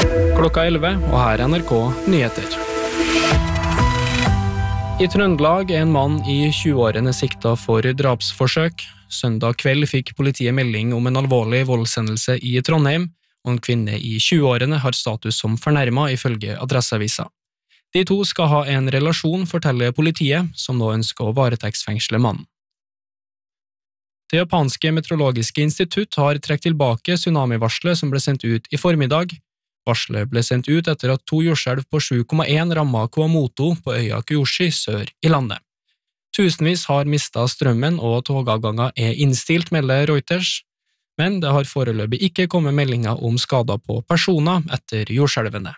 Klokka 11, og her er NRK Nyheter. I Trøndelag er en mann i 20-årene siktet for drapsforsøk. Søndag kveld fikk politiet melding om en alvorlig voldshendelse i Trondheim, og en kvinne i 20-årene har status som fornærmet ifølge Adresseavisa. De to skal ha en relasjon, forteller politiet, som nå ønsker å varetektsfengsle mannen. Det japanske meteorologiske institutt har trukket tilbake tsunamivarslet som ble sendt ut i formiddag. Varslet ble sendt ut etter at 2 jordskjelv på 7,1 rammet Kumamoto på øya Kyushu sør i landet. Tusenvis har mistet strømmen og togavganger er innstilt, melder Reuters, men det har foreløpig ikke kommet meldinger om skader på personer etter jordskjelvene.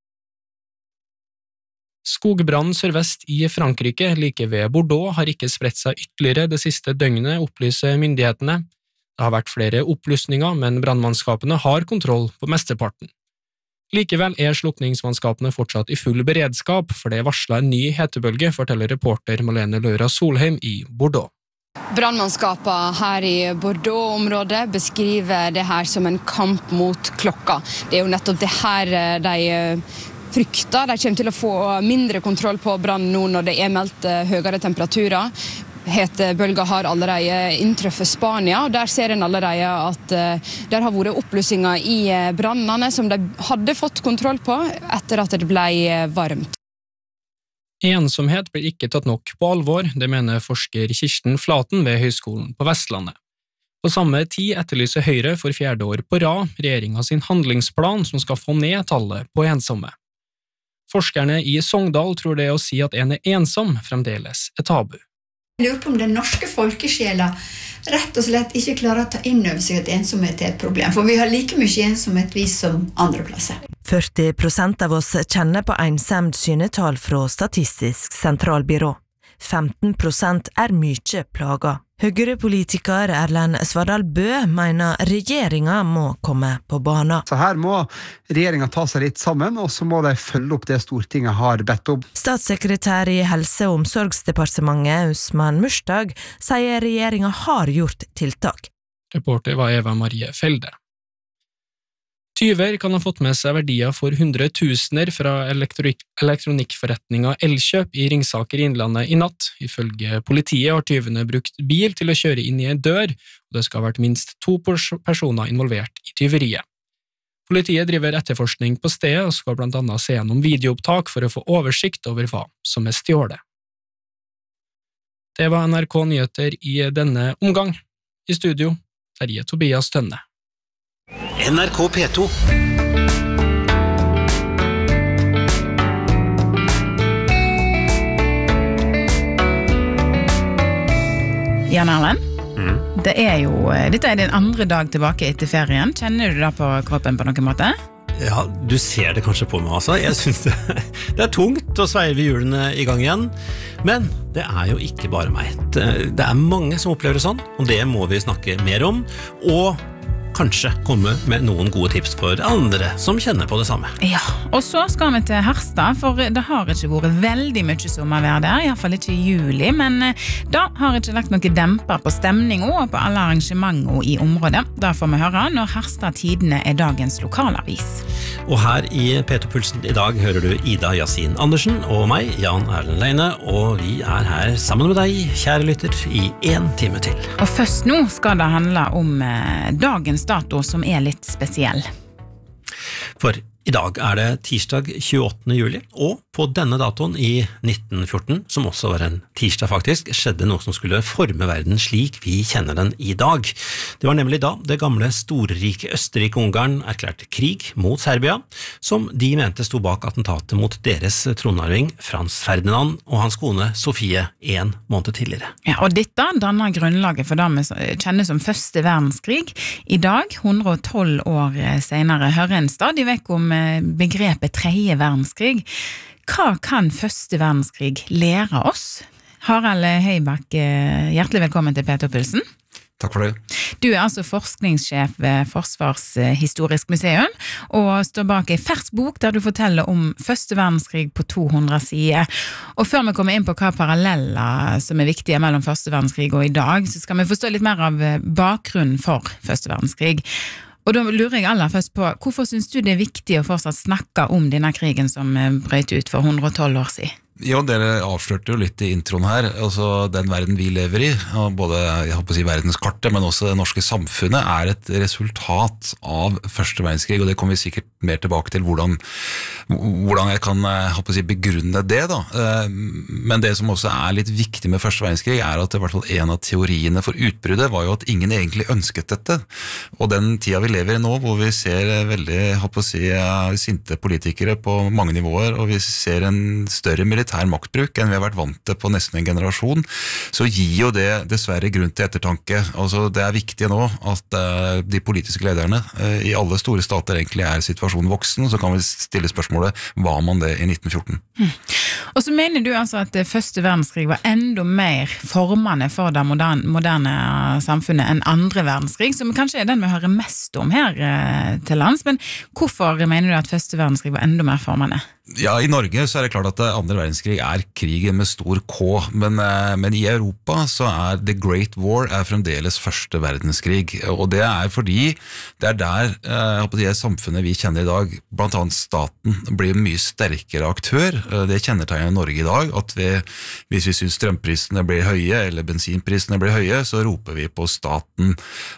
Skogbrannen sørvest i Frankrike, like ved Bordeaux, har ikke spredt seg ytterligere det siste døgnet, opplyser myndighetene. Det har vært flere opplysninger, men brannmannskapene har kontroll på mesteparten. Likevel er slukningsmannskapene fortsatt i full beredskap, for det varslet en ny hetebølge, forteller reporter Malene Løra Solheim i Bordeaux. Brannmannskapene her i Bordeaux-området beskriver det her som en kamp mot klokka. Det er jo nettopp det her de frykter. De kommer til å få mindre kontroll på brann nå når det er meldt høyere temperaturer. Hetebølger har allerede inntruffet Spania, og der ser en allerede at der har vært oppblussinger i brannene som de hadde fått kontroll på etter at det ble varmt. Ensomhet blir ikke tatt nok på alvor, det mener forsker Kirsten Flaten ved Høgskolen på Vestlandet. På samme tid etterlyser Høyre for 4. år på rad regjeringen sin handlingsplan som skal få ned tallet på ensomme. Forskerne i Sogndal tror det å si at en er ensom fremdeles er tabu. Jeg lurer på om den norske folkesjela rett og slett ikke klarer å ta inn over seg at ensomhet er et problem, for vi har like mye ensomhet vi som andre plasser. 40% av oss kjenner på ensemd synetall fra Statistisk sentralbyrå. 15% er mye plaga. Høyre-politiker Erlend Svardal Bø mener regjeringen må komme på banen. Så her må regjeringen ta seg litt sammen, og så må de følge opp det Stortinget har bedt om. Statssekretær i Helse- og omsorgsdepartementet Usman Mushtag sier regjeringen har gjort tiltak. Reporter var Eva Marie Felde. Tyver kan ha fått med seg verdier for 100 000 fra elektronikkforretninga Elkjøp i Ringsaker i Innlandet i natt. Ifølge politiet har tyvene brukt bil til å kjøre inn i en dør, og det skal ha vært minst 2 personer involvert i tyveriet. Politiet driver etterforskning på stedet og skal blant annet se gjennom videoopptak for å få oversikt over hva som er stjålet. Det var NRK Nyheter i denne omgang. I studio, Terje Tobias Tønne. NRK P2. Jan Erlend, dette er din andre dag tilbake etter ferien. Kjenner du det på kroppen på noen måte? Ja, du ser det kanskje på meg altså. Jeg synes det er tungt å sveive hjulene i gang igjen. Men det er jo ikke bare meg. Det er mange som opplever det sånn, og det må vi snakke mer om. Og kanskje komme med noen gode tips for andre som kjenner på det samme. Ja, og så skal vi til Harstad, for det har ikke vært veldig mye sommervær der, i hvert fall ikke i juli, men da har ikke lagt noe demper på stemningen og på alle arrangementer i området. Da får vi høre når Harstad Tidene er dagens lokalavis. Og her i P2-pulsen i dag hører du Ida Yasin Andersen og meg, Jan Erlend Leine, og vi er her sammen med deg, kjære lytter, i 1 time til. Og først nå skal det handle om dagens dato som er litt spesiell. For i dag er det tirsdag 28. juli, og på denne datoen i 1914, som også var en tirsdag faktisk, skjedde noe som skulle forme verden slik vi kjenner den i dag. Det var nemlig da det gamle storrike Østerrike-Ungarn erklærte krig mot Serbia, som de mente sto bak attentatet mot deres tronarving Frans Ferdinand og hans kone Sofie 1 måned tidligere. Ja, og dette danner grunnlaget for det vi kjenner som første verdenskrig. I dag, 112 år senere, hører en stadig vekk om begrepet tredje verdenskrig. Hva kan første verdenskrig lære oss? Harald Høybakk, hjertelig velkommen til P2-pulsen. Takk for det. Du er altså forskningssjef ved Forsvarshistorisk museum, og står bak en fersk bok der du forteller om første verdenskrig på 200 sider. Og før vi kommer inn på hva paralleller som er viktige mellom første verdenskrig og i dag, så skal vi forstå litt mer av bakgrunnen for første verdenskrig. Og da lurer jeg aller først på, hvorfor synes du det er viktig å fortsatt snakke om denne krigen som brøt ut for 112 år siden? Jo, dere avslørte jo litt i introen her, altså den verden vi lever i, både jeg håper å si verdenskartet, men også det norske samfunnet, er et resultat av første verdenskrig, og det kommer vi sikkert mer tilbake til hvordan jeg kan håper å si, begrunne det da. Men det som også er litt viktig med første verdenskrig er at i hvert fall en av teoriene for utbruddet var jo at ingen egentlig ønsket dette, og den tida vi lever i nå, hvor vi ser veldig håper å si, sinte politikere på mange nivåer, og vi ser en større militær maktbruk enn vi har vært vant til på nesten en generasjon, så gir jo det dessverre grunn til ettertanke. Altså, det er viktig nå at de politiske lederne i alle store stater egentlig er situasjonen voksen, så kan vi stille spørsmålet, var man det i 1914? Og så mener du altså at første verdenskrig var enda mer formende for det moderne samfunnet enn andre verdenskrig, som kanskje er den vi hører mest om her til lands, men hvorfor mener du at første verdenskrig var enda mer formende? Ja, i Norge så er det klart at andre verdenskrig er krigen med stor K, men i Europa så er The Great War fremdeles første verdenskrig, og det er fordi det er der samfunnet vi kjenner i dag, blant annet staten, blir en mye sterkere aktør. Det kjennetegner Norge i dag, at hvis vi synes strømprisene blir høye, eller bensinprisene blir høye, så roper vi på staten,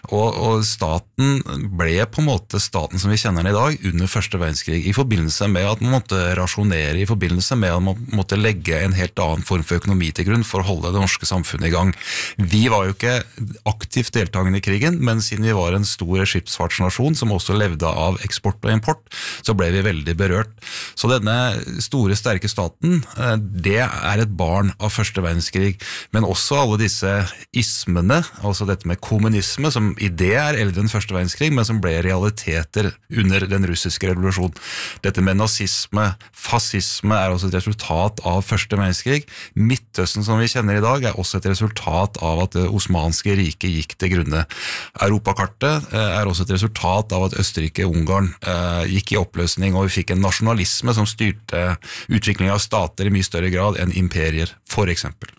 og staten ble på en måte staten som vi kjenner den i dag, under første verdenskrig, i forbindelse med at man måtte rasjonere, i forbindelse med at man måtte legge en helt annen form for økonomi til grunn for å holde det norske samfunnet i gang. Vi var jo ikke aktivt deltagende i krigen, men siden vi var en stor skipsfartsnasjon som også levde av eksport og import, så ble vi veldig berørt. Så denne store, sterke staten, det er et barn av første verdenskrig, men også alle disse ismene, altså dette med kommunisme, som idé er eldre enn første verdenskrig, men som ble realiteter under den russiske revolusjonen. Dette med nazisme, fascisme er også et resultat av første verdenskrig. Midtøsten som vi kjenner i dag er også et resultat av at det osmanske riket gikk til grunne. Europakartet er også et resultat av at Østerrike-Ungarn gikk i oppløsning, og vi fikk en nasjonalisme som styrte utviklingen av stater i mye større grad enn imperier, for eksempel.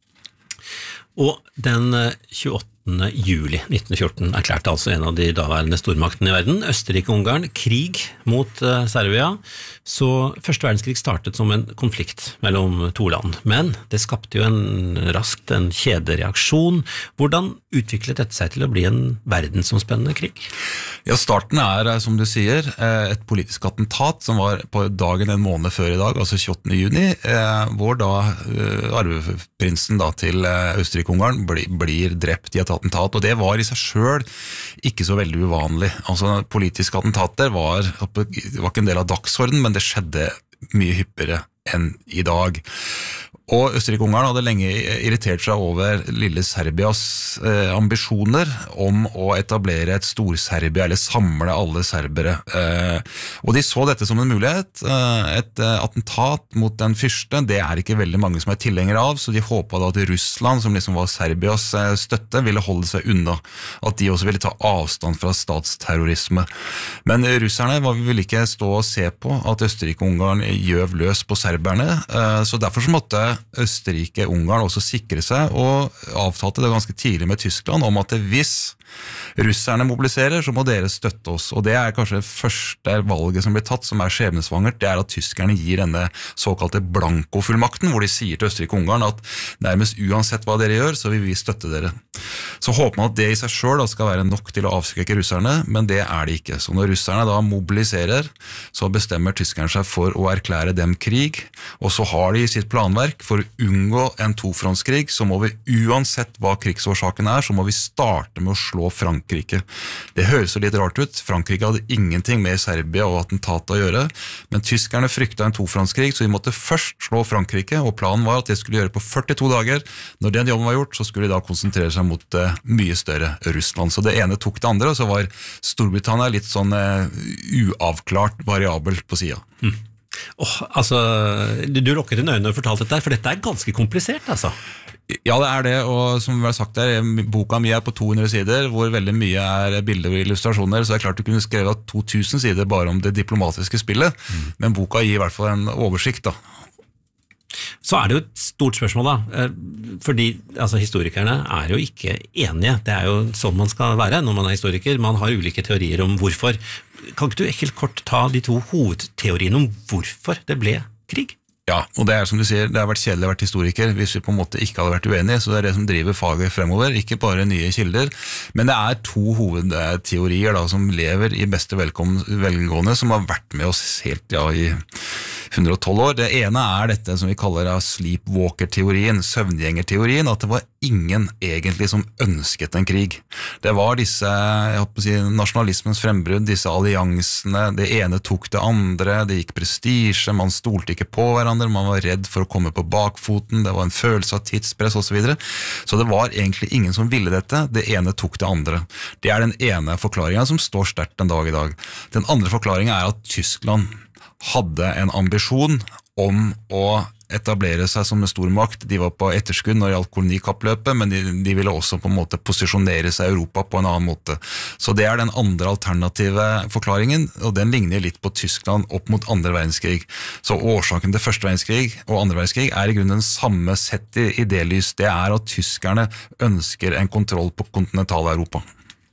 Og den 28. juli 1914 erklærte altså en av de daværende stormaktene i verden, Østerrike-Ungarn, krig mot Serbia. Så første verdenskrig startet som en konflikt mellom to land, men det skapte jo raskt en kjedereaksjon. Hvordan utviklet dette seg til å bli en verdensomspennende krig? Ja, starten er, som du sier, et politisk attentat som var på dagen en måned før i dag, altså 28. juni, hvor da arveprinsen da til Østerrike-Ungarn blir drept i et attentat, og det var i seg selv ikke så veldig uvanlig. Altså, politiske attentater var ikke en del av dagsordenen, men det skjedde mye hyppigere enn i dag. Og Østerrike-Ungarn hadde lenge irritert seg over lille Serbias ambisjoner om å etablere et Stor-Serbia, eller samle alle serbere. Og de så dette som en mulighet. Et attentat mot den fyrste, det er ikke veldig mange som er tilhengere av, så de håpet da at Russland, som liksom var Serbias støtte, ville holde seg unna. At de også ville ta avstand fra statsterrorisme. Men russerne ville ikke stå og se på at Østerrike-Ungarn gjøv løs på serberne, så derfor så måtte Østerrike-Ungarn også sikre seg og avtalte det ganske tidlig med Tyskland om at hvis russerne mobiliserer, så må dere støtte oss. Og det er kanskje det første valget som blir tatt, som er skjebnesvangert, det er at tyskerne gir denne såkalte blankofullmakten, hvor de sier til Østerrike-Ungarn at nærmest uansett hva dere gjør, så vil vi støtte dere. Så håper man at det i seg selv skal være nok til å avskrekke russerne, men det er det ikke. Så når russerne da mobiliserer, så bestemmer tyskerne seg for å erklære dem krig, og så har de i sitt planverk for å unngå en tofrontskrig, så må vi uansett hva krigsårsaken er, så må vi starte med å slå Frankrike. Det høres jo litt rart ut. Frankrike hadde ingenting med Serbia og attentatet å gjøre, men tyskerne fryktet en tofrontskrig, så de måtte først slå Frankrike, og planen var at de skulle gjøre på 42 dager. Når den jobben var gjort, så skulle de da konsentrere seg mot mye større Russland. Så det ene tok det andre, og så var Storbritannia litt sånn uavklart variabel på siden. Altså, du lukket dine øyne og fortalte dette, for dette er ganske komplisert, altså. Ja, det er det, og som vi har sagt der, boka mi er på 200 sider, hvor veldig mye er bilder og illustrasjoner, så det er klart du kunne skrevet 2000 sider bare om det diplomatiske spillet, men boka gir i hvert fall en oversikt da. Så det jo et stort spørsmål da, fordi historikerne jo ikke enige. Det jo sånn man skal være når man historiker. Man har ulike teorier om hvorfor. Kan ikke du helt kort ta de to hovedteoriene om hvorfor det ble krig? Ja, og det som du sier, det har vært kjedelig å være historiker hvis vi på en måte ikke hadde vært uenige, så det det som driver faget fremover, ikke bare nye kilder, men det to hovedteorier da, som lever i beste velgående, som har vært med oss helt i 112 år. Det ene dette som vi kaller sleepwalker-teorien, søvngjengerteorien, at det var ingen egentlig som ønsket en krig. Det var disse, jeg holdt på å si, nasjonalismens frembrudd, disse alliansene, det ene tok det andre, det gikk prestige, man stolte ikke på hverandre, man var redd for å komme på bakfoten, det var en følelse av tidspress og så videre. Så det var egentlig ingen som ville dette, det ene tok det andre. Det den ene forklaringen som står sterkt den dag i dag. Den andre forklaringen at Tyskland hadde en ambisjon om å etablere seg som en stormakt. De var på etterskudd når det gjaldt kolonikappløpet, men de ville også på en måte posisjonere seg i Europa på en annen måte. Så det den andre alternative forklaringen, og den ligner litt på Tyskland opp mot andre verdenskrig. Så årsaken til første verdenskrig og andre verdenskrig i grunnen den samme sett i idélys. Det at tyskerne ønsker en kontroll på kontinental-Europa.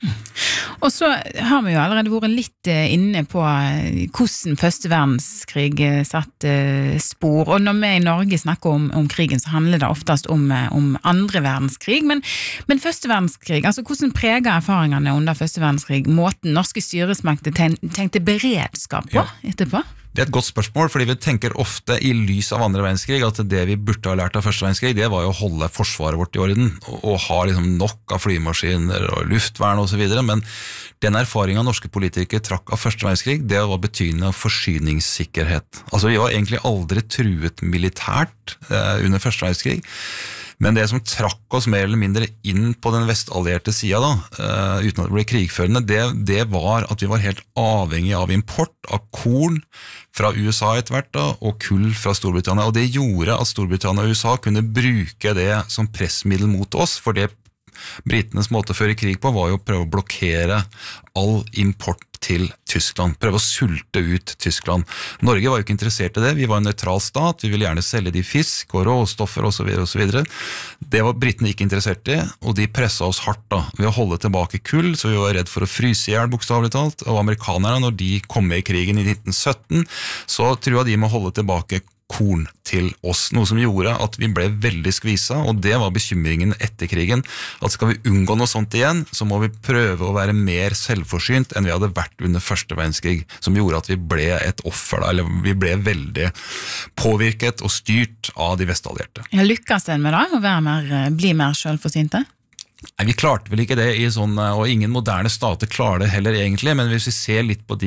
Og så har vi jo allerede vært litt inne på hvordan første verdenskrig satt spor, og når vi i Norge snakker om krigen så handler det oftest om andre verdenskrig, men første verdenskrig, hvordan preger erfaringene under første verdenskrig måten norske styresmakter tenkte beredskap på etterpå? Det et godt spørsmål, fordi vi tenker ofte i lys av andre verdenskrig at det vi burde ha lært av første verdenskrig, det var jo å holde forsvaret vårt i orden, og ha liksom nok av flymaskiner og luftvern og så videre, men den erfaringen norske politikere trakk av første verdenskrig, det var betydende av forsyningssikkerhet. Vi var egentlig aldri truet militært under første verdenskrig, men det som trakk oss mer eller mindre inn på den vestallierte sida da, uten at det ble krigførende, det var at vi var helt avhengig av import av korn fra USA etter hvert da, og kull fra Storbritannia, og det gjorde at Storbritannia og USA kunne bruke det som pressmiddel mot oss, for det britenes måte å føre krig på var jo å prøve å blokkere all import til Tyskland, prøve å sulte ut Tyskland. Norge var jo ikke interessert i det, vi var en nøytral stat, vi ville gjerne selge de fisk og råstoffer og så videre og så videre. Det var britene ikke interessert i, og de presset oss hardt da, ved å holde tilbake kull, så vi var redd for å fryse ihjel bokstavelig talt, og amerikanerne, når de kom med i krigen i 1917, så tror jeg de må holde tilbake korn til oss, noe som gjorde at vi ble veldig skvisa, og det var bekymringen etter krigen, at skal vi unngå noe sånt igjen, så må vi prøve å være mer selvforsynt enn vi hadde vært under første verdenskrig, som gjorde at vi ble et offer, eller vi ble veldig påvirket og styrt av de vestallierte. Lykkes den med da, å bli mer selvforsynte? Nei, vi klarte vel ikke det i sånn, og ingen moderne stater klarer det heller egentlig, men hvis vi ser litt på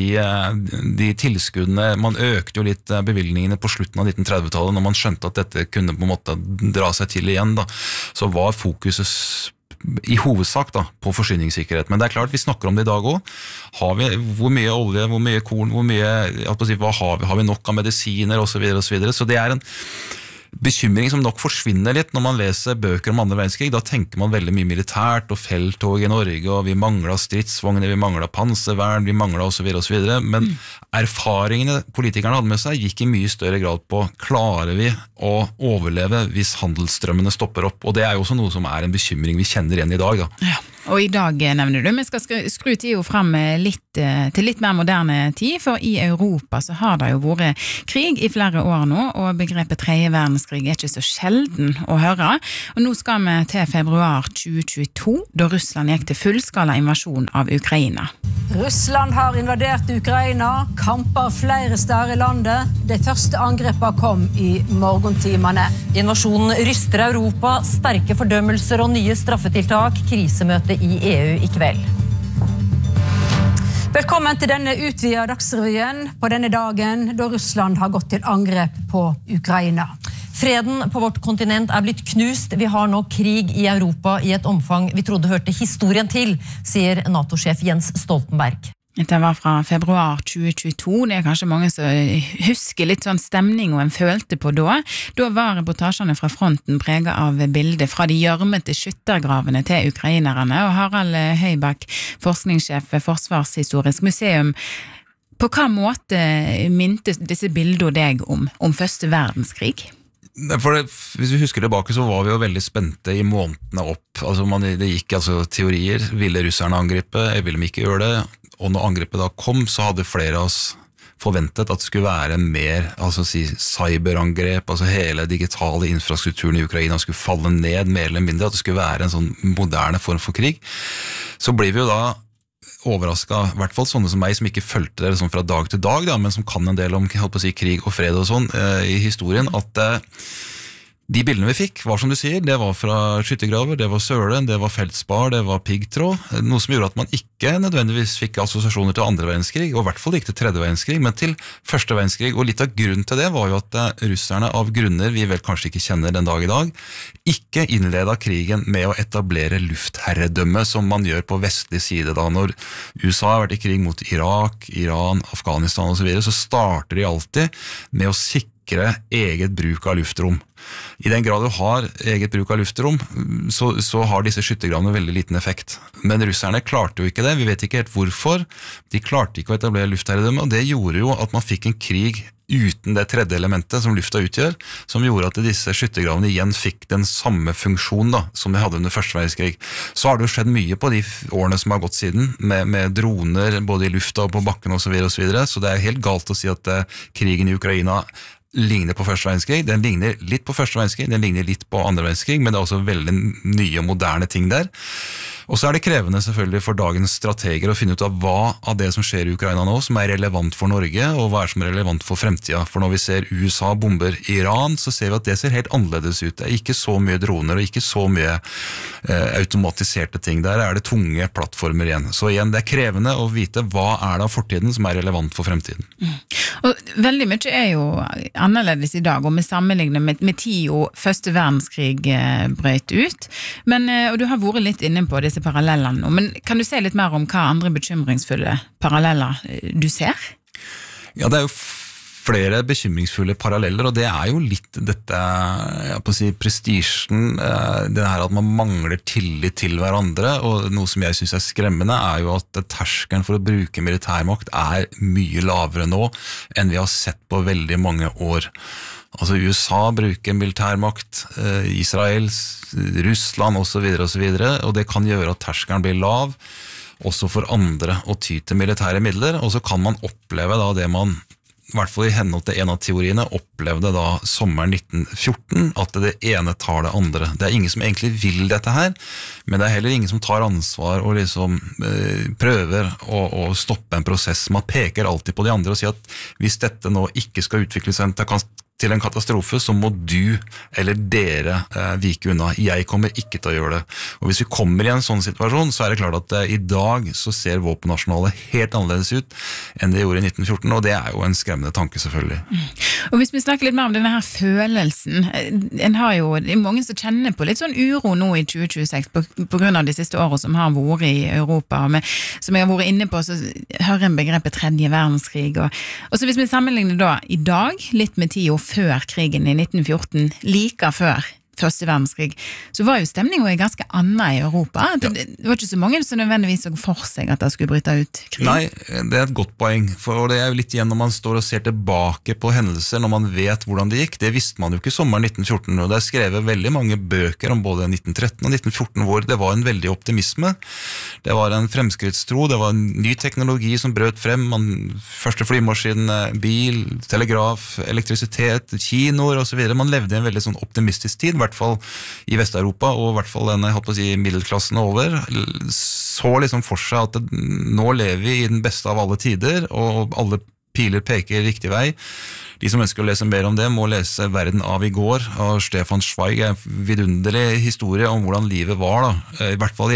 de tilskuddene, man økte jo litt bevilgningene på slutten av 1930-tallet, når man skjønte at dette kunne på en måte dra seg til igjen, da, så var fokuset i hovedsak da, på forsyningssikkerhet. Men det klart, vi snakker om det i dag også. Hvor mye olje, hvor mye korn, hva har vi nok av medisiner, og så videre, og så videre. Så det en bekymring som nok forsvinner litt når man leser bøker om andre verdenskrig. Da tenker man veldig mye militært og felttog i Norge, og vi manglet stridsvogner, vi manglet panservern, vi manglet og så videre og så videre. Men erfaringene politikerne hadde med seg gikk i mye større grad på klarer vi å overleve hvis handelsstrømmene stopper opp, og det jo også noe som en bekymring vi kjenner igjen i dag da. Ja. Og i dag nevner du, vi skal skru tida frem til litt mer moderne tid, for i Europa så har det jo vært krig i flere år nå, og begrepet tredje verdenskrig ikke så sjelden å høre. Og nå skal vi til februar 2022, da Russland gikk til fullskala invasjon av Ukraina. Russland har invadert Ukraina, kamper flere steder i landet. De første angrepene kom i morgentimene. Invasjonen ryster Europa, sterke fordømmelser og nye straffetiltak, krisemøte i EU i kveld. Velkommen til denne utvidede dagsrevyen på denne dagen da Russland har gått til angrep på Ukraina. Freden på vårt kontinent blitt knust. Vi har nå krig i Europa i et omfang vi trodde hørte historien til, sier NATO-sjef Jens Stoltenberg. Dette var fra februar 2022, det kanskje mange som husker litt sånn stemning og en følte på da. Da var reportasjene fra fronten preget av bilder fra de gjørmete skyttergravene til ukrainerne, og Harald Høybakk, forskningssjef ved Forsvarshistorisk museum. På hva måte minte disse bildene deg om første verdenskrig? Hvis vi husker tilbake, så var vi jo veldig spente i månedene opp. Altså det gikk teorier. Ville russerne angripe? Ville de ikke gjøre det? Og når angrepet da kom, så hadde flere av oss forventet at det skulle være mer cyberangrep, hele digitale infrastrukturen i Ukraina skulle falle ned mer eller mindre, at det skulle være en sånn moderne form for krig. Så blir vi jo da overrasket, I hvert fall sånne som meg som ikke følte det sånn fra dag til dag, da, men som kan en del om krig og fred og sånn I historien, at de bildene vi fikk var som du sier, det var fra skyttergraver, det var søle, det var feltspar, det var piggtråd, noe som gjorde at man ikke nødvendigvis fikk assosiasjoner til andre verdenskrig, og I hvert fall ikke til tredje verdenskrig, men til første verdenskrig, og litt av grunnen til det var jo at russerne av grunner vi vel kanskje ikke kjenner den dag I dag, ikke innledet krigen med å etablere luftherredømme som man gjør på vestlig side da, når USA har vært I krig mot Irak, Iran, Afghanistan og så videre, så starter de alltid med å sikre eget bruk av luftrom. I den grad du har eget bruk av luftrom, så har disse skyttergravene veldig liten effekt. Men russerne klarte jo ikke det, vi vet ikke helt hvorfor. De klarte ikke å etablere luftherredømme, og det gjorde jo at man fikk en krig uten det tredje elementet som lufta utgjør, som gjorde at disse skyttergravene igjen fikk den samme funksjon da, som de hadde under første verdenskrig. Så har det jo skjedd mye på de årene som har gått siden, med droner både I lufta og på bakken og så videre, så det helt galt å si at krigen I Ukraina ligner på første verdenskrig, den ligner litt på første verdenskrig, den ligner litt på andre verdenskrig, men det også veldig nye og moderne ting der. Og så det krevende selvfølgelig for dagens strateger å finne ut av hva av det som skjer I Ukraina nå som relevant for Norge, og hva som relevant for fremtiden. For når vi ser USA bomber Iran, så ser vi at det ser helt annerledes ut. Det ikke så mye droner, og ikke så mye automatiserte ting. Der det tunge plattformer igjen. Så igjen, det krevende å vite hva det av fortiden som relevant for fremtiden. Og veldig mye jo annerledes I dag, og vi sammenligner med tiden første verdenskrig brøt ut. Men, og du har vært litt inne på disse parallellene nå, men kan du se litt mer om hva andre bekymringsfulle paralleller du ser? Ja, det jo flere bekymringsfulle paralleller, og det jo litt dette, jeg på å si, prestisjen, det her at man mangler tillit til hverandre, og noe som jeg synes skremmende jo at terskelen for å bruke militærmakt mye lavere nå enn vi har sett på veldig mange år. Altså USA bruker militærmakt, Israel, Russland og så videre, og det kan gjøre at terskelen blir lav, også for andre å ty til militære midler, og så kan man oppleve da det man I hvert fall I henhold til en av teoriene opplevde da sommeren 1914 at det ene tar det andre. Det ingen som egentlig vil dette her, men det heller ingen som tar ansvar og liksom prøver å stoppe en prosess. Man peker alltid på de andre og sier at hvis dette nå ikke skal utvikle seg til en katastrofe, så må du eller dere vike unna. Jeg kommer ikke til å gjøre det. Og hvis vi kommer I en sånn situasjon, så det klart at I dag så ser våpenarsenalet helt annerledes ut enn det gjorde I 1914, og det jo en skremmende tanke selvfølgelig. Og hvis vi snakker litt mer om denne her følelsen, en har jo, det mange som kjenner på litt sånn uro nå I 2026 på grunn av de siste årene som har vært I Europa, og som jeg har vært inne på, så hører en begrepet tredje verdenskrig, og så hvis vi sammenligner da I dag, litt med 10 år før krigen I 1914, like før første verdenskrig, så var jo stemningen ganske annen I Europa. Det var ikke så mange som nødvendigvis så for seg at det skulle bryte ut krig. Nei, det et godt poeng, for det jo litt igjen når man står og ser tilbake på hendelser, når man vet hvordan det gikk. Det visste man jo ikke sommeren 1914, og det skrevet veldig mange bøker om både 1913 og 1914, hvor det var en veldig optimisme. Det var en fremskrittstro, det var en ny teknologi som brøt frem, første flymaskin, bil, telegraf, elektrisitet, kinoer og så videre. Man levde I en veldig sånn optimistisk tid, I hvert fall I Vest-Europa, og I hvert fall den, jeg holdt på å si, middelklassen over, så liksom for seg at nå lever vi I den beste av alle tider, og alle piler peker riktig vei. De som ønsker å lese mer om det må lese Verden av I går av Stefan Zweig, en vidunderlig historie om hvordan livet var da. I hvert fall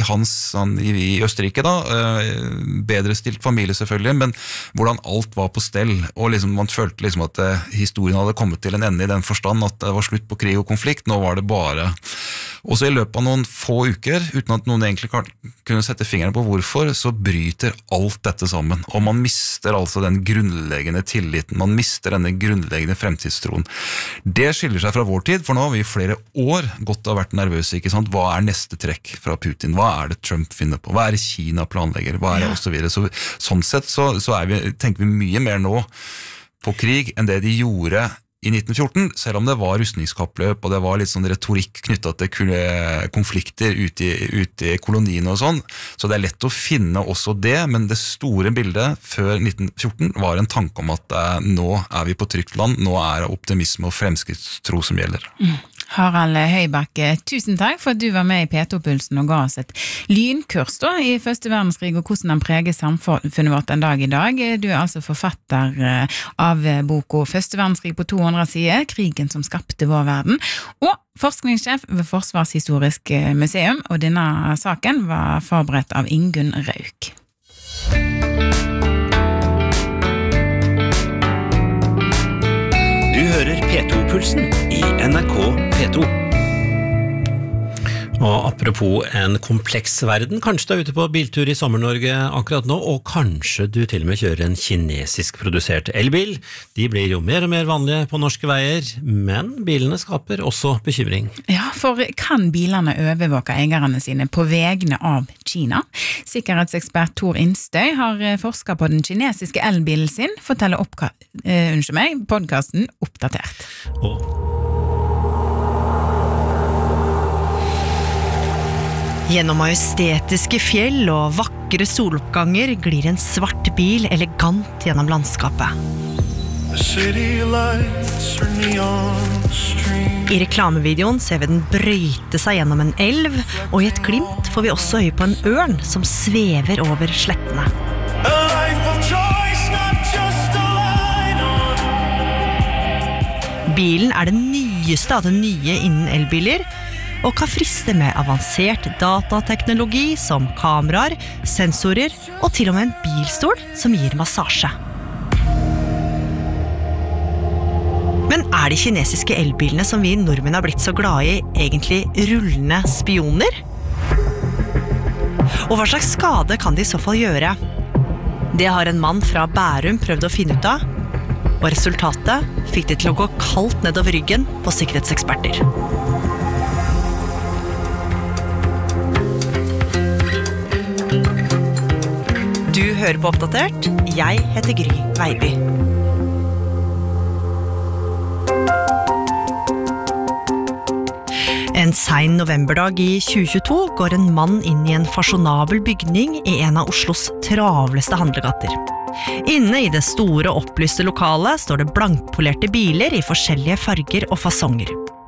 I Østerrike da, bedre stilt familie selvfølgelig, men hvordan alt var på stell, og liksom, man følte liksom at historien hadde kommet til en ende I den forstand at det var slutt på krig og konflikt, nå var det bare. Og så I løpet av noen få uker, uten at noen egentlig kunne sette fingrene på hvorfor, så bryter alt dette sammen, og man mister altså den grunnleggende tilliten, man mister denne grunnleggende fremtidstroen. Det skiller seg fra vår tid, for nå har vi I flere år gått og vært nervøse, ikke sant? Hva neste trekk fra Putin? Hva det Trump finner på? Hva det Kina planlegger? Hva det og så videre? Sånn sett så tenker vi mye mer nå på krig enn det de gjorde i 1914, selv om det var rustningskappløp, og det var litt sånn retorikk knyttet til konflikter ute i koloniene og sånn, så det lett å finne også det, men det store bildet før 1914 var en tanke om at nå vi på trygt land, nå det optimisme og fremskrittstro som gjelder. Harald Høybakke, tusen takk for at du var med i P2-pulsen og ga oss et lynkurs da, i Første verdenskrig og hvordan den preger samfunnet vårt en dag i dag. Du altså forfatter av boka Første verdenskrig på 200 sider, krigen som skapte vår verden, og forskningssjef ved Forsvarshistorisk museum, og denne saken var forberedt av Ingunn Rauk. Du hører P2-pulsen i NRK P2. Og apropos en kompleks verden, kanskje du ute på biltur i Sommer-Norge akkurat nå, og kanskje du til og med kjører en kinesisk produsert elbil. De blir jo mer og mer vanlige på norske veier, men bilene skaper også bekymring. Ja, for kan bilene overvåke eierne sine på vegne av Kina? Sikkerhetsekspert Tor Innstøy har forsket på den kinesiske elbilen sin, forteller podcasten Oppdatert. Gjennom majestetiske fjell og vakre soloppganger glir en svart bil elegant gjennom landskapet. I reklamevideoen ser vi den brøyte seg gjennom en elv, og i et glimt får vi også øye på en ørn som svever over slettene. Bilen det nyeste av det nye innen elbiler, og kan friste med avansert datateknologi som kameraer, sensorer og til og med en bilstol som gir massasje. Men de kinesiske elbilene som vi nordmenn har blitt så glade i egentlig rullende spioner? Og hva slags skade kan de i så fall gjøre? Det har en mann fra Bærum prøvd å finne ut av, og resultatet fikk det til å gå kaldt nedover ryggen på sikkerhetseksperter. Du hører på Oppdatert. Jeg heter Gry Veiby. En sen novemberdag i 2022 går en mann inn i en fasjonabel bygning i en av Oslos travleste handlegater. Inne i det store opplyste lokalet står det blankpolerte biler i forskjellige farger og fasonger.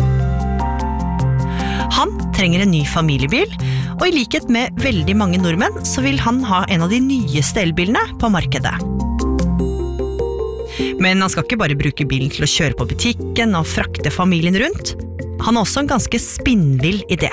Han trenger en ny familiebil, og i likhet med veldig mange nordmenn så vil han ha en av de nyeste elbilene på markedet. Men han skal ikke bare bruke bilen til å kjøre på butikken og frakte familien rundt. Han har også en ganske spinnvill idé.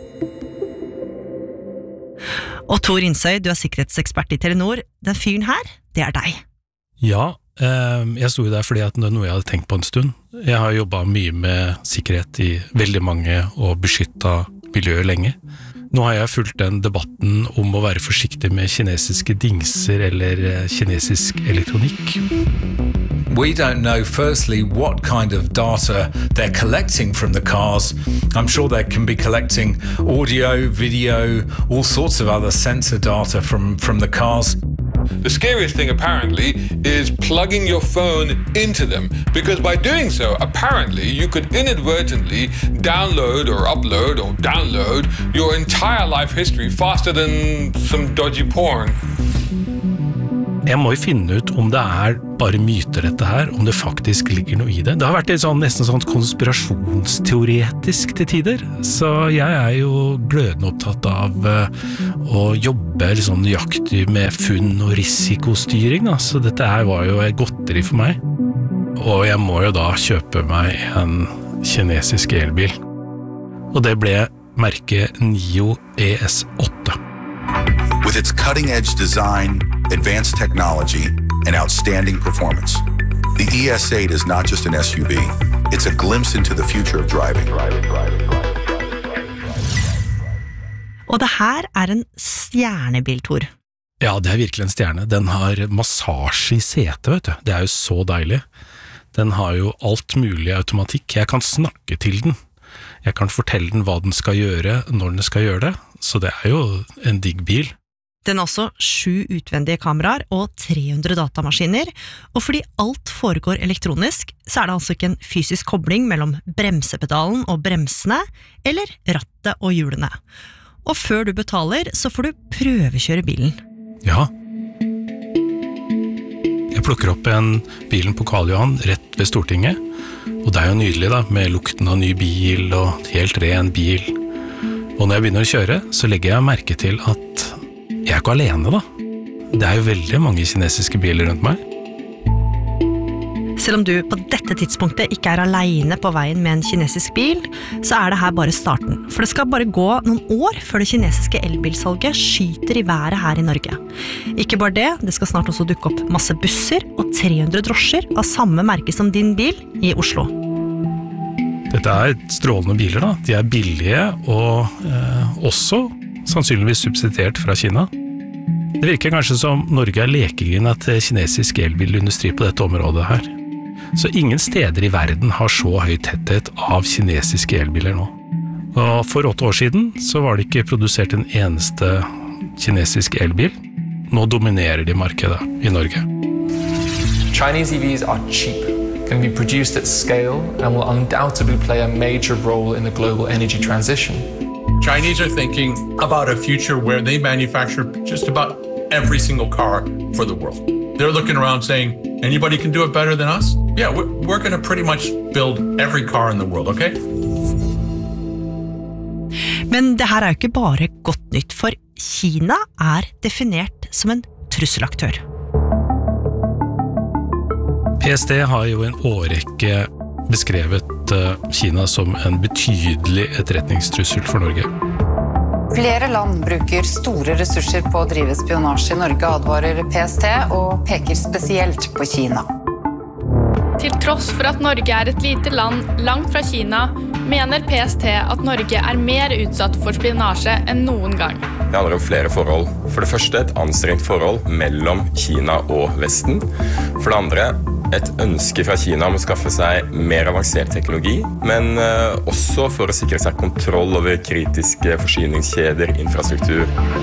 Og Tor Innstøy, du sikkerhetsekspert i Telenor. Den fyren her, det deg. Ja, jeg sto jo der fordi det noe jeg hadde tenkt på en stund. Jeg har jobbet mye med sikkerhet i veldig mange og beskyttet miljøet lenge. Nå har jeg fulgt den debatten om å være forsiktig med kinesiske dingser eller kinesisk elektronikk. We don't know, firstly, what kind of data they're collecting from the cars. I'm sure they can be collecting audio, video, all sorts of other sensor data from the cars. The scariest thing, apparently, is plugging your phone into them, because by doing so, apparently, you could inadvertently download or upload or download your entire life history faster than some dodgy porn. Jeg må jo finne ut om det bare myter dette her, om det faktisk ligger noe i det. Det har vært nesten sånn konspirasjonsteoretisk til tider, så jeg jo glødende opptatt av å jobbe sånn nøyaktig med funn og risikostyring, da. Så dette her var jo et godteri for meg. Og jeg må jo da kjøpe meg en kinesisk elbil. Og det ble merket NIO ES8. With its cutting-edge design, advanced technology, and outstanding performance, the ES8 is not just an SUV, it's a glimpse into the future of driving. Og det her en stjernebil, Tor. Ja, det virkelig en stjerne. Den har massasje i setet, vet du. Det jo så deilig. Den har jo alt mulig automatikk. Jeg kan snakke til den. Jeg kan fortelle den hva den skal gjøre, når den skal gjøre det. Så det jo en digg bil. Den har også 7 utvendige kameraer og 300 datamaskiner, og fordi alt foregår elektronisk, så det altså ikke en fysisk kobling mellom bremsepedalen og bremsene, eller rattet og hjulene. Og før du betaler, så får du prøvekjøre bilen. Ja. Jeg plukker opp bilen på Karl Johan rett ved Stortinget, og det jo nydelig da, med lukten av ny bil og helt ren bil. Og når jeg begynner å kjøre, så legger jeg merke til at jeg ikke alene da. Det jo veldig mange kinesiske biler rundt meg. Selv om du på dette tidspunktet ikke alene på veien med en kinesisk bil, så det her bare starten. For det skal bare gå noen år før det kinesiske elbilsalget skyter i været her i Norge. Ikke bare det skal snart også dukke opp masse busser og 300 drosjer av samme merke som din bil i Oslo. Dette strålende biler da. De billige og også sannsynligvis subsidiert fra Kina. Det virker kanskje som Norge lekegrind til kinesisk elbilindustri på dette området her. Så ingen steder i verden har så høy tetthet av kinesiske elbiler nå. Og for 8 år siden så var det ikke produsert en eneste kinesisk elbil. Nå dominerer de markedet i Norge. Chinese EVs are cheap, can be produced at scale and will undoubtedly play a major role in the global energy transition. Chinese are thinking about a future where they manufacture just about every single car for the world. They're looking around saying, anybody can do it better than us? Yeah, we're going to pretty much build every car in the world, okay? Men det her jo ikke bare godt nytt, for Kina definert som en trusselaktør. PST har jo en årrekke beskrevet Kina som en betydelig etterretningstrussel for Norge. Flere land bruker store ressurser på å drive spionasje i Norge, advarer PST, og peker spesielt på Kina. Til tross for at Norge et lite land langt fra Kina, mener PST at Norge mer utsatt for spionasje enn noen gang. Det handler om flere forhold. For det første et anstrengt forhold mellom Kina og Vesten. For det andre et ønske fra Kina om å skaffe seg mer avansert teknologi, men også for å sikre seg kontroll over kritiske forsyningskjeder, infrastruktur.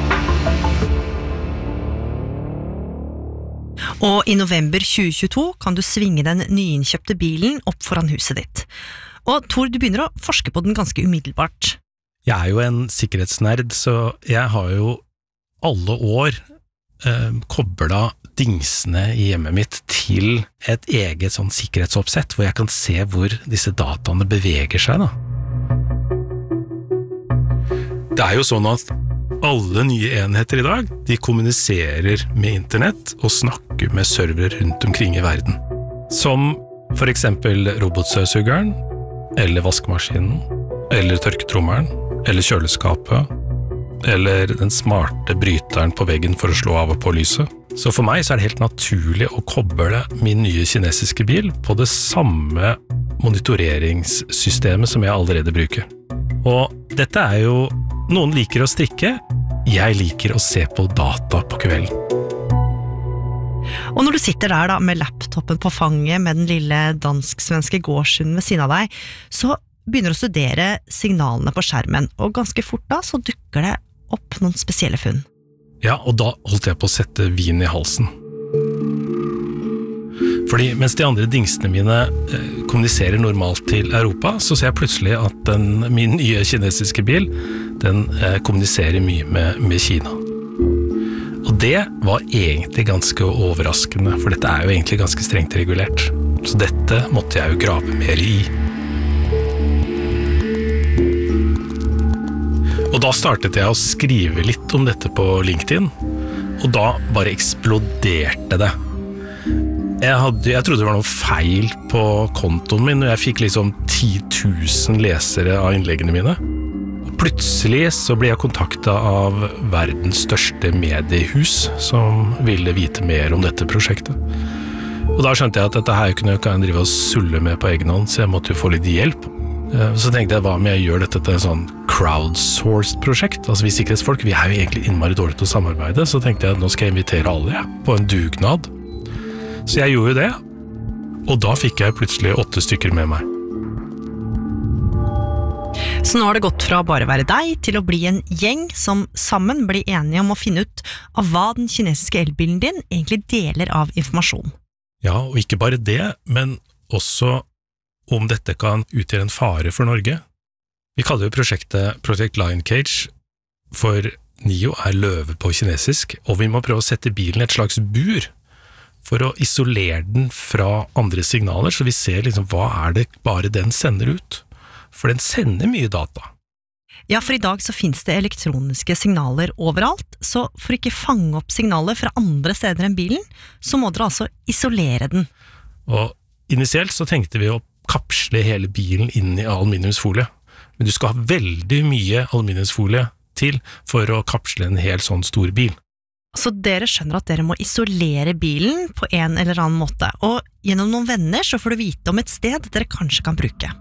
Og i november 2022 kan du svinge den nyinnkjøpte bilen opp foran huset ditt. Og Tor, du begynner å forske på den ganske umiddelbart. Jeg jo en sikkerhetsnerd, så jeg har jo alle år koblet dingsene i hjemmet mitt til et eget sånn sikkerhetsoppsett, hvor jeg kan se hvor disse dataene beveger seg da. Det jo sånn at alle nye enheter i dag, de kommuniserer med internett og snakker med server rundt omkring i verden. Som for eksempel robotstøvsugeren, eller vaskemaskinen, eller tørketrommelen, eller kjøleskapet, eller den smarte bryteren på veggen for å slå av og på lyset. Så for meg så det helt naturlig å koble min nye kinesiske bil på det samme monitoreringssystemet som jeg allerede bruker. Og dette jo noen liker å strikke, jeg liker å se på data på kvelden. Og når du sitter der da med laptopen på fanget med den lille dansk-svenske gårdshunden ved siden av deg, så begynner du å studere signalene på skjermen, og ganske fort da så dukker det opp noen spesielle funn. Ja, og da holdt jeg på å sette vin i halsen. Fordi mens de andre dingsene mine kommuniserer normalt til Europa, så ser jeg plutselig at min nye kinesiske bil, den kommuniserer mye med Kina. Og det var egentlig ganske overraskende, for dette jo egentlig ganske strengt regulert. Så dette måtte jeg jo grave mer i. Og da startet jeg å skrive litt om dette på LinkedIn, og da bare eksploderte det. Jeg trodde det var noe feil på kontoen min, og jeg fikk liksom 10 000 lesere av innleggene mine. Og plutselig så ble jeg kontaktet av verdens største mediehus, som ville vite mer om dette prosjektet. Og da skjønte jeg at dette her kunne jeg drive og sulle med på egen hånd, så jeg måtte jo få litt hjelp. Så tenkte jeg, hva om jeg gjør dette til en sånn crowdsourced prosjekt? Altså vi sikkerhetsfolk, vi jo egentlig innmari dårlig til å samarbeide, så tenkte jeg at nå skal jeg invitere alle på en dugnad. Så jeg gjorde det, og da fikk jeg plutselig 8 stykker med meg. Så nå har det gått fra bare være deg til å bli en gjeng som sammen blir enige om å finne ut av hva den kinesiske elbilen din egentlig deler av informasjon. Ja, og ikke bare det, men også om dette kan utgjøre en fare for Norge. Vi kaller jo prosjektet Project Lion Cage, for NIO løve på kinesisk, og vi må prøve å sette bilen i et slags bur for å isolere den fra andre signaler, så vi ser liksom hva det bare den sender ut. For den sender mye data. Ja, for i dag så finnes det elektroniske signaler overalt, så for ikke fange opp signaler fra andre steder enn bilen, så må dere altså isolere den. Og initielt så tenkte vi å kapsle hele bilen inn i aluminiumsfolie, men du skal ha veldig mye aluminiumsfolie til for å kapsle en helt sånn stor bil. Så dere skjønner at dere må isolere bilen på en eller annen måte, og gjennom noen venner så får du vite om et sted dere kanskje kan bruke.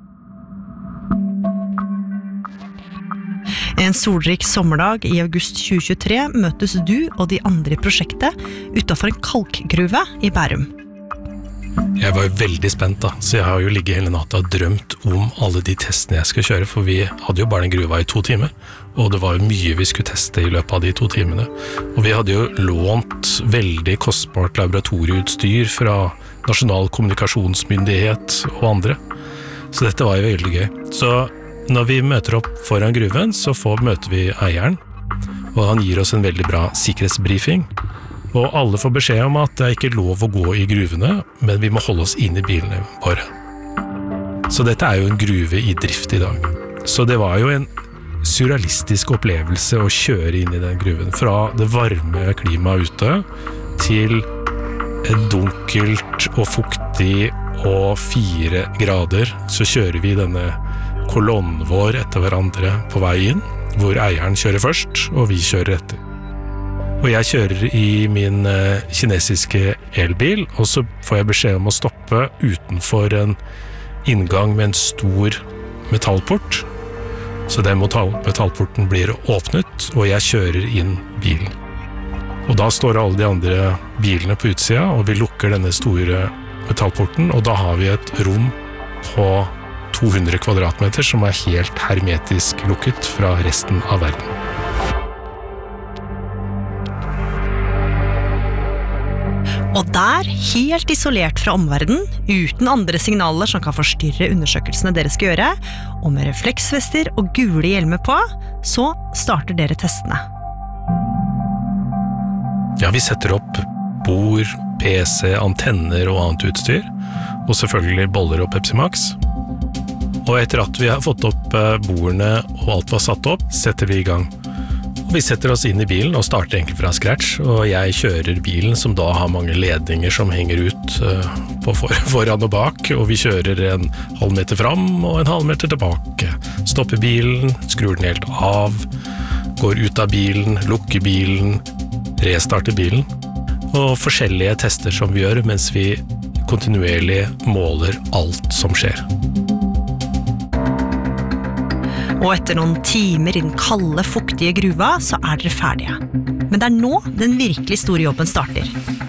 En solrik sommerdag i august 2023 møtes du og de andre i prosjektet utenfor en kalkgruve i Bærum. Jeg var jo veldig spent da, så jeg har jo ligget hele natta og drømt om alle de testene jeg skal kjøre, for vi hadde jo bare den gruva i 2 timer, og det var jo mye vi skulle teste i løpet av de 2 timene. Og vi hadde jo lånt veldig kostbart laboratorieutstyr fra Nasjonal kommunikasjonsmyndighet og andre, så dette var jo veldig gøy. Så når vi møter opp foran gruven, så møter vi eieren, og han gir oss en veldig bra sikkerhetsbriefing. Og alle får beskjed om at det ikke lov å gå i gruvene, men vi må holde oss inn i bilene våre. Så dette jo en gruve i drift i dag. Så det var jo en surrealistisk opplevelse å kjøre inn i den gruven. Fra det varme klimaet ute til et dunkelt og fuktig og 4 grader, så kjører vi denne kolonnen vår etter hverandre på vei inn, hvor eieren kjører først, og vi kjører etter. Og jeg kjører i min kinesiske elbil, og så får jeg beskjed om å stoppe utenfor en inngang med en stor metallport. Så den metallporten blir åpnet, og jeg kjører inn bilen. Og da står alle de andre bilene på utsida, og vi lukker denne store metallporten, og da har vi et rom på 200 kvadratmeter som helt hermetisk lukket fra resten av verden. Og der, helt isolert fra omverdenen, uten andre signaler som kan forstyrre undersøkelsene dere skal gjøre, og med refleksvester og gule hjelmer på, så starter dere testene. Ja, vi setter opp bord, PC, antenner og annet utstyr, og selvfølgelig boller og Pepsi Max. Og etter at vi har fått opp bordene og alt var satt opp, setter vi i gang. Vi setter oss inn i bilen og starter egentlig fra scratch, og jeg kjører bilen som da har mange ledninger som henger ut på foran og bak, og vi kjører en halv meter fram og en halv meter tilbake. Stopper bilen, skrur den helt av, går ut av bilen, lukker bilen, restarter bilen, og forskjellige tester som vi gjør mens vi kontinuerlig måler alt som skjer. Og etter noen timer i den kalde, fuktige gruva, så dere ferdige. Men det nå den virkelig store jobben starter.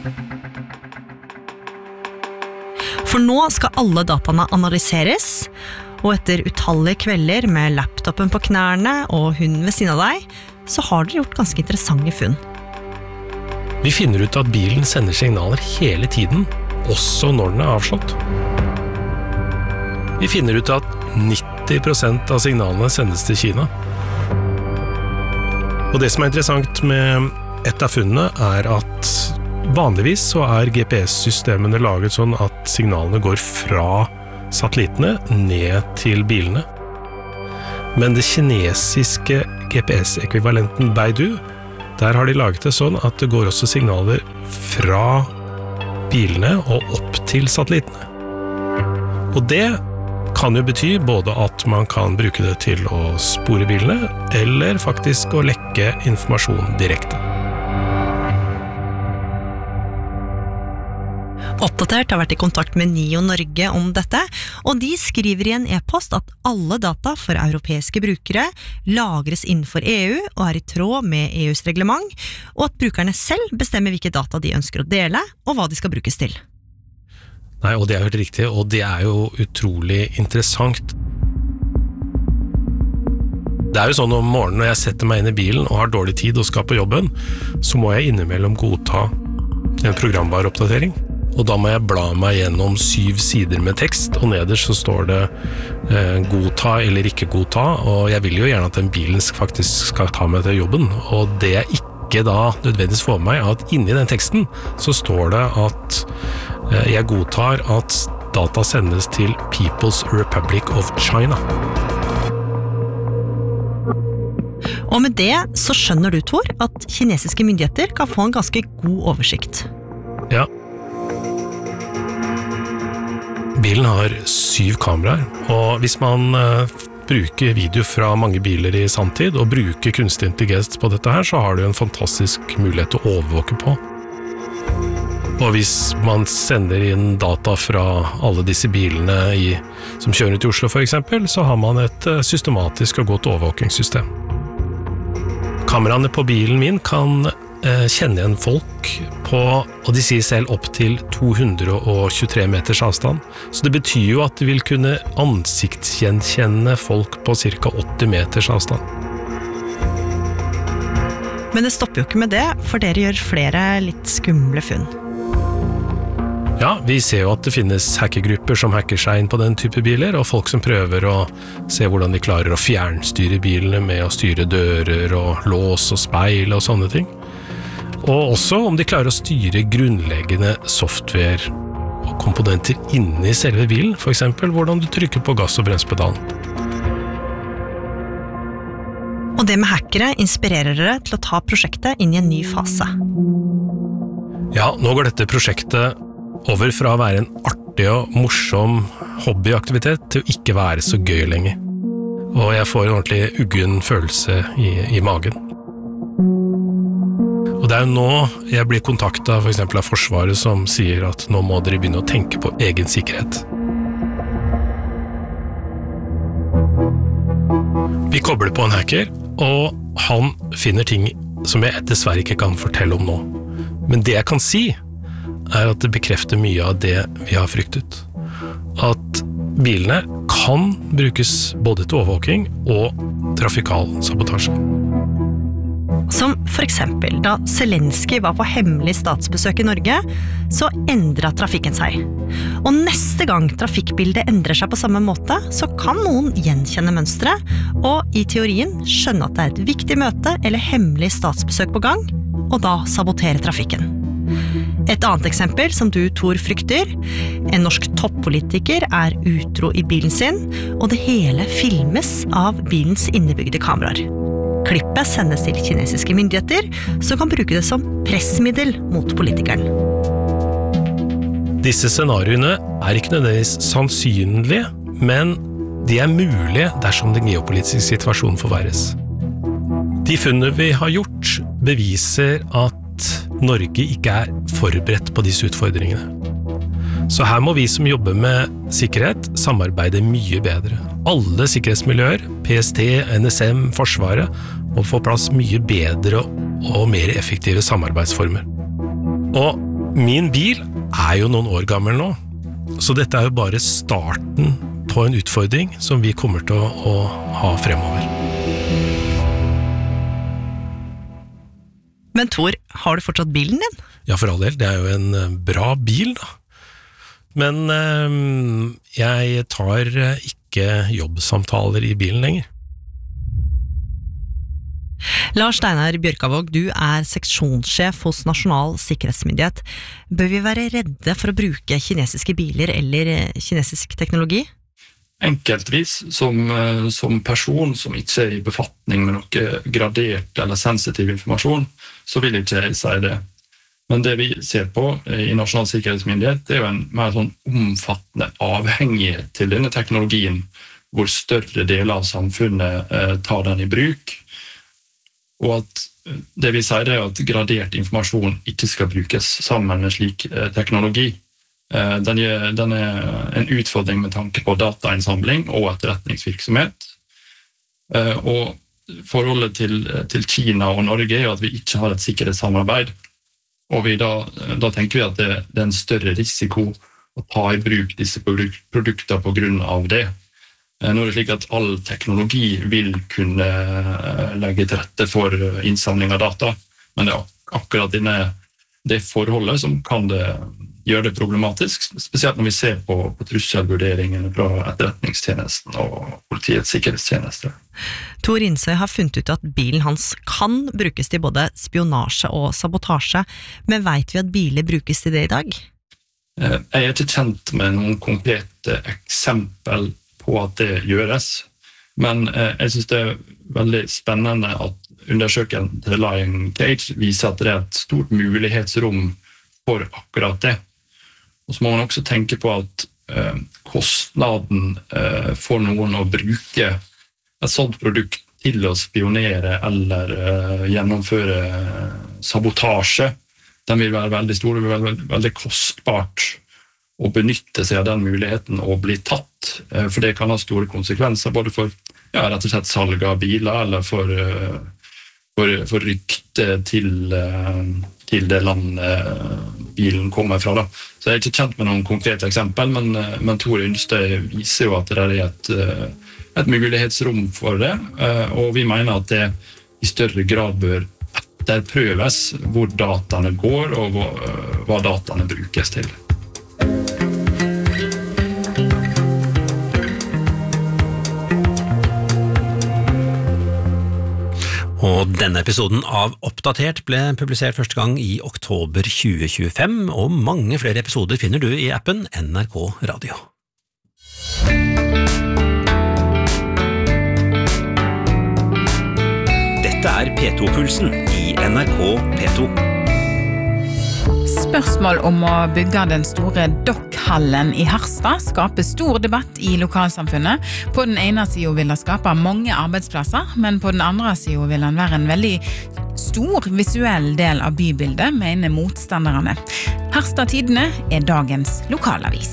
For nå skal alle dataene analyseres, og etter utallige kvelder med laptopen på knærne og hunden ved siden av deg, så har dere gjort ganske interessante funn. Vi finner ut at bilen sender signaler hele tiden, også når den avslått. Vi finner ut at 90% av signalene sendes til Kina. Og det som interessant med et av funnene at vanligvis så GPS-systemene laget sånn at signalene går fra satellittene ned til bilene. Men det kinesiske GPS-ekvivalenten Beidou, der har de laget det sånn at det går også signaler fra bilene og opp til satellittene. Og det kan jo bety både at man kan bruke det til å spore bilene, eller faktisk å lekke informasjon direkte. Oppdatert har vært i kontakt med NIO Norge om dette, og de skriver i en e-post at alle data for europeiske brukere lagres innenfor EU og i tråd med EUs reglement, og at brukerne selv bestemmer hvilke data de ønsker å dele, og hva de skal brukes til. Nei, og det helt riktig, og det jo utrolig interessant. Det jo sånn om morgenen når jeg setter meg inn I bilen og har dårlig tid og skal på jobben, så må jeg innimellom godta en programvareoppdatering. Og da må jeg bla meg gjennom 7 sider med tekst, og nederst så står det godta eller ikke godta, og jeg vil jo gjerne at den bilen faktisk skal ta meg til jobben, og det jeg ikke da nødvendigvis får meg, at inni den teksten så står det at jeg godtar at data sendes til People's Republic of China. Og med det så skjønner du, Tor, at kinesiske myndigheter kan få en ganske god oversikt. Ja. Bilen har 7 kameraer, og hvis man bruker video fra mange biler I samtid, og bruker kunstig intelligens på dette her, så har du en fantastisk mulighet til å overvåke på. Og hvis man sender inn data fra alle disse bilene som kjører til Oslo for eksempel, så har man et systematisk og godt overvåkingssystem. Kameraene på bilen min kan kjenne igjen folk på, og de sier selv opp til 223 meters avstand. Så det betyr jo at de vil kunne ansiktsgjenkjenne folk på cirka 80 meters avstand. Men det stopper jo ikke med det, for dere gjør flere litt skumle funn. Ja, vi ser jo at det finnes hackergrupper som hacker seg inn på den type biler, og folk som prøver å se hvordan de klarer å fjernstyre bilene med å styre dører og lås og speil og sånne ting. Og også om de klarer å styre grunnleggende software og komponenter inne I selve bilen, for eksempel hvordan du trykker på gass- og bremspedalen. Og det med hackere inspirerer dere til å ta prosjektet inn I en ny fase. Ja, nå går dette prosjektet over fra å være en artig og morsom hobbyaktivitet til å ikke være så gøy lenger. Og jeg får en ordentlig uggen følelse I magen. Og det jo nå jeg blir kontaktet for eksempel av Forsvaret som sier at nå må dere begynne å tenke på egen sikkerhet. Vi kobler på en hacker, og han finner ting som jeg dessverre ikke kan fortelle om nå. Men det jeg kan si at det bekrefter mye av det vi har fryktet. At bilene kan brukes både til overvåking og trafikal sabotasje. Som for eksempel, da Zelensky var på hemmelig statsbesøk I Norge, så endret trafikken seg. Og neste gang trafikkbildet endrer seg på samme måte, så kan noen gjenkjenne mønstret, og I teorien skjønne at det et viktig møte eller hemmelig statsbesøk på gang, og da sabotere trafikken. Et annet eksempel som du, Tor, frykter. En norsk toppolitiker utro I bilen sin, og det hele filmes av bilens innebygde kameraer. Klippet sendes til kinesiske myndigheter, som kan bruke det som pressmiddel mot politikeren. Disse scenarioene ikke nødvendigvis sannsynlige, men de mulige dersom den geopolitiske situasjonen forverres. De funnene vi har gjort beviser at Norge ikke forberedt på disse utfordringene. Så her må vi som jobber med sikkerhet samarbeide mye bedre. Alle sikkerhetsmiljøer, PST, NSM, Forsvaret, må få plass mye bedre og mer effektive samarbeidsformer. Og min bil jo noen år gammel nå, så dette jo bare starten på en utfordring som vi kommer til å ha fremover. Men Tor, har du fortsatt bilen din? Ja, for all del. Det jo en bra bil, da. Men jeg tar ikke jobbsamtaler I bilen lenger. Lars Steinar Bjørkavåg, du seksjonssjef hos Nasjonal sikkerhetsmyndighet. Bør vi være redde for å bruke kinesiske biler eller kinesisk teknologi? Enkeltvis, som person som ikke I befatning med noe gradert eller sensitiv informasjon, så vil ikke jeg si det. Men det vi ser på I Nasjonal sikkerhetsmyndighet, det jo en mer sånn omfattende avhengighet til denne teknologien, hvor større deler av samfunnet tar den I bruk, og at det vi sier det at gradert informasjon ikke skal brukes sammen med slik teknologi. Den en utfordring med tanke på datainnsamling og etterretningsvirksomhet. Og forholdet til Kina og Norge at vi ikke har et sikkerhetssamarbeid. Og da tenker vi at det en større risiko å ta I bruk disse produktene på grunn av det. Nå er det slik at all teknologi vil kunne legge til rette for innsamling av data, men det er akkurat det forholdet som kan gjøre det problematisk, spesielt når vi ser på trusselvurderingene fra etterretningstjenesten og politiets sikkerhetstjeneste. Tor Innsøy har funnet ut at bilen hans kan brukes til både spionasje og sabotasje, men vet vi at biler brukes til det i dag? Jeg er ikke kjent med noen konkrete eksempel på at det gjøres, men jeg synes det er veldig spennende at undersøkelsen til Lion Cage viser at det er et stort mulighetsrom for akkurat det. Og så må man også tenke på at kostnaden for noen å bruke et sånt produkt til å spionere eller gjennomføre sabotasje, den vil være veldig stor, det vil være veldig kostbart å benytte seg av den muligheten og bli tatt, for det kan ha store konsekvenser, både for rett og slett salg av biler, eller for rykte til det landet bilen kommer fra. Så jeg er ikke kjent med noen konkrete eksempel, men Tor Innsøy viser jo at det er et mulighetsrom for det, og vi mener at det i større grad bør etterprøves hvor dataene går, og hva dataene brukes til. Og denne episoden av Oppdatert ble publisert første gang i oktober 2025, og mange flere episoder finner du i appen NRK Radio. Dette er P2-pulsen i NRK P2. Spørsmål om å bygge den store dockhallen i Harstad skaper stor debatt i lokalsamfunnet. På den ene siden vil det skape mange arbeidsplasser, men på den andre siden vil den være en veldig stor visuell del av bybildet, mener motstanderne. Harstad Tidende er dagens lokalavis.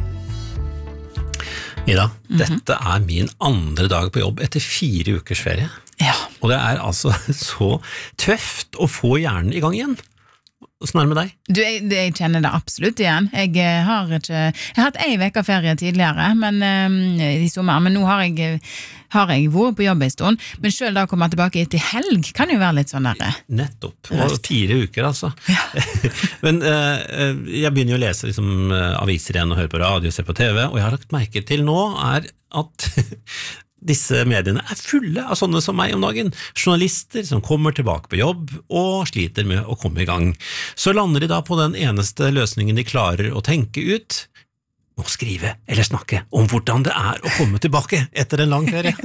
Ida, dette er min andre dag på jobb etter 4 ukers ferie. Ja. Og det er altså så tøft å få hjernen i gang igjen. Sånn er det med deg? Jeg kjenner det absolutt igjen. Jeg har hatt 1 uke ferie tidligere, men i sommer, men nå har jeg vært på jobb en stund, men selv da å komme tilbake til helg kan jo være litt sånn der. Nettopp, og 4 uker altså. Ja. Men jeg begynner jo å lese aviser igjen og høre på radio, se på TV, og jeg har lagt merke til nå er at disse mediene er fulle av sånne som meg om dagen. Journalister som kommer tilbake på jobb og sliter med å komme i gang. Så lander de da på den eneste løsningen de klarer å tenke ut, å skrive eller snakke om hvordan det er å komme tilbake etter en lang ferie.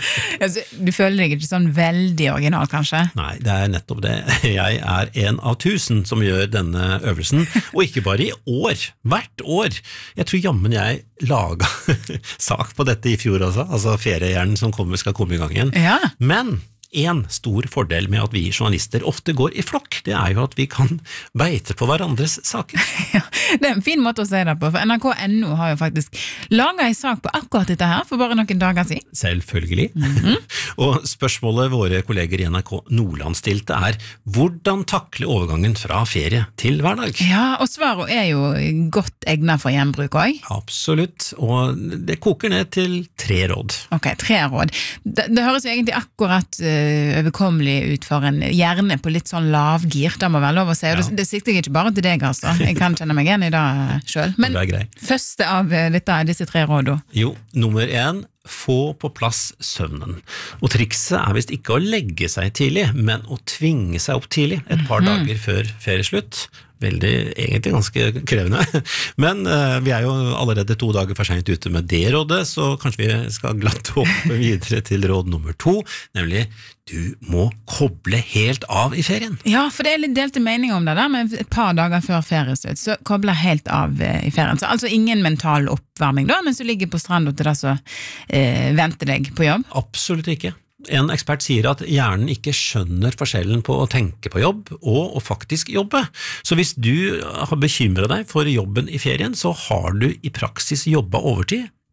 Du føler deg ikke sånn veldig original, kanskje? Nei, det er nettopp det. Jeg er 1 av 1000 som gjør denne øvelsen, og ikke bare i år, hvert år. Jeg tror jammen jeg laget sak på dette i fjor også, altså feriehjernen som skal komme i gang igjen. Ja. Men en stor fordel med at vi journalister ofte går i flokk, det er jo at vi kan beite på hverandres saker. Ja, det er en fin måte å si det på, for NRK.no har jo faktisk laget en sak på akkurat dette her for bare noen dager siden. Selvfølgelig. Og spørsmålet våre kolleger i NRK Nordland stilte er, hvordan takle overgangen fra ferie til hverdag? Ja, og svaret er jo godt egnet for gjenbruk også. Absolutt, og det koker ned til 3 råd. Ok, 3 råd. Det høres jo egentlig akkurat overkommelig ut for en hjerne på litt sånn lavgir, det må være lov å si, og det sikter ikke bare til deg, altså. Jeg kan kjenne meg igjen i det selv. Men første av disse 3 rådene? Jo, nummer 1, få på plass søvnen. Og trikset er vist ikke å legge seg tidlig, men å tvinge seg opp tidlig, et par dager før ferieslutt. Egentlig ganske krevende, men vi er jo allerede 2 dager for sent ute med det rådet, så kanskje vi skal glatt hoppe videre til råd nummer 2, nemlig du må koble helt av i ferien. Ja, for det er litt delte meninger om det der, men et par dager før ferieslutt, så koble helt av i ferien. Så altså ingen mental oppvarming da, mens du ligger på stranden til det så venter deg på jobb? Absolutt ikke. En ekspert sier at hjernen ikke skjønner forskjellen på å tenke på jobb og å faktisk jobbe. Så hvis du har bekymret deg for jobben i ferien, så har du i praksis jobbet overtid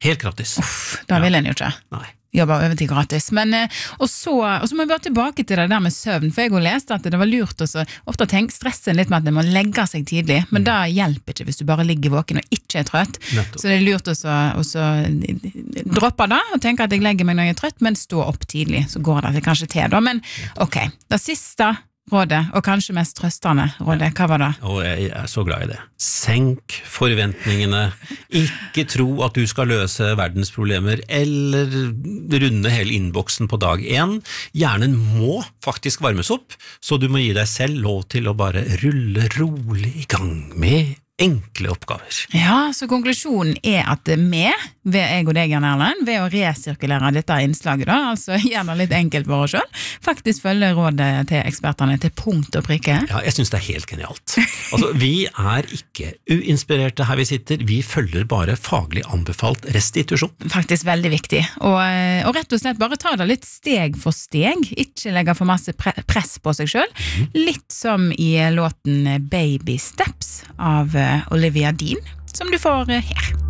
Helt gratis. Da vil en jo ikke. Nei. Jobber overtid gratis. Men, og så må jeg bare tilbake til det der med søvn, for jeg har lest at det var lurt også, ofte å stresse litt med at det må legge seg tidlig, men da hjelper ikke hvis du bare ligger våken og ikke trøtt. Nettopp. Så det lurt også droppe da, og tenke at jeg legger meg når jeg trøtt, men stå opp tidlig, så går det kanskje til da. Men ok, det siste rådet, og kanskje mest trøstende rådet, hva var det? Og jeg så glad i det. Senk forventningene. Ikke tro at du skal løse verdens problemer, eller runde hele innboksen på dag 1. Hjernen må faktisk varmes opp, så du må gi deg selv lov til å bare rulle rolig i gang med enkle oppgaver. Ja, så konklusjonen at ved jeg og deg, Jan Erlend, ved å resirkulere dette innslaget da, altså gjerne litt enkelt for oss selv, faktisk følge rådet til eksperterne til punkt og prikke. Ja, jeg synes det helt genialt. Altså, vi ikke uinspirerte her vi sitter, vi følger bare faglig anbefalt restitusjon. Faktisk veldig viktig, og rett og slett bare ta det litt steg for steg, ikke legge for masse press på seg selv, litt som i låten Baby Steps av Olivia Dean, som du får her.